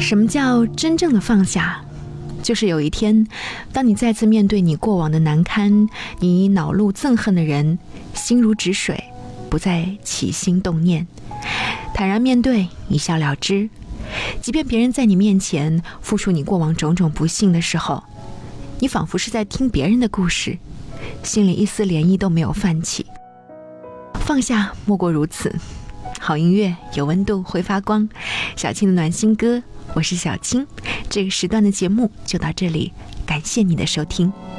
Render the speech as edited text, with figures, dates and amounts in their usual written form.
什么叫真正的放下？就是有一天，当你再次面对你过往的难堪，你恼怒憎恨的人，心如止水，不再起心动念，坦然面对，一笑了之。即便别人在你面前复述你过往种种不幸的时候，你仿佛是在听别人的故事，心里一丝涟漪都没有泛起。放下莫过如此。好音乐有温度，会发光。小青的暖心歌，我是小青。这个时段的节目就到这里，感谢你的收听。